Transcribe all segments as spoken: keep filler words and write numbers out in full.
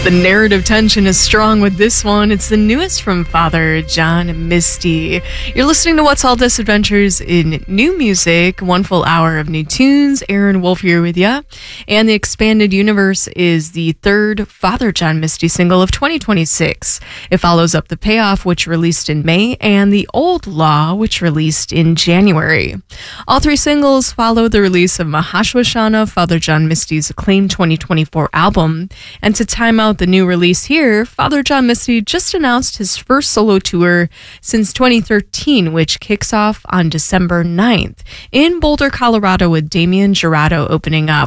The narrative tension is strong with this one. It's the newest from Father John Misty. You're listening to What's All This Adventures in New Music, one full hour of new tunes. Aaron Wolf here with ya. And The Expanded Universe is the third Father John Misty single of twenty twenty-six. It follows up The Payoff, which released in May, and The Old Law, which released in January. All three singles follow the release of Mahashwashana, Father John Misty's acclaimed twenty twenty-four album. And to time out the new release here, Father John Misty just announced his first solo tour since twenty thirteen, which kicks off on December ninth in Boulder, Colorado, with Damien Jurado opening up.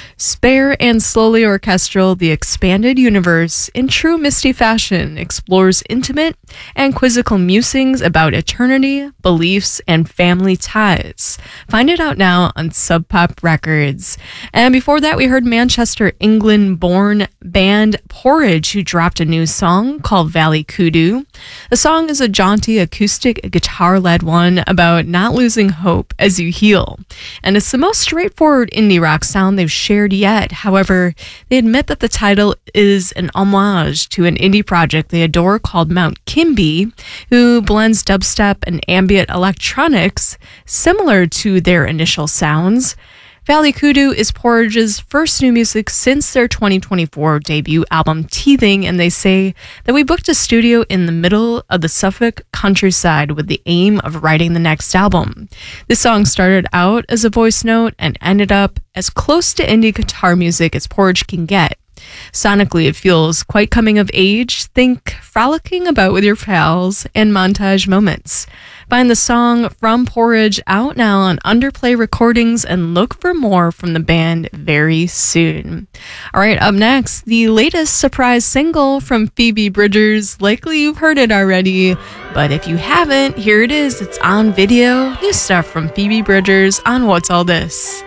Spare and slowly orchestral, The Expanded Universe, in true Misty fashion, explores intimate and quizzical musings about eternity, beliefs, and family ties. Find it out now on Sub Pop Records. And before that, we heard Manchester, England-born band Porridge, who dropped a new song called Valley Kudu. The song is a jaunty acoustic guitar-led one about not losing hope as you heal. And it's the most straightforward indie rock sound they've shared yet. However, they admit that the title is an homage to an indie project they adore called Mount Kimby, who blends dubstep and ambient electronics similar to their initial sounds. Valley Kudu is Porridge's first new music since their twenty twenty-four debut album Teething, and they say that we booked a studio in the middle of the Suffolk countryside with the aim of writing the next album. This song started out as a voice note and ended up as close to indie guitar music as Porridge can get. Sonically, it feels quite coming of age. Think frolicking about with your pals and montage moments. Find the song from Porridge out now on Underplay Recordings and look for more from the band very soon. All right, up next, the latest surprise single from Phoebe Bridgers. Likely you've heard it already, but if you haven't, here it is. It's on video. New stuff from Phoebe Bridgers on What's All This.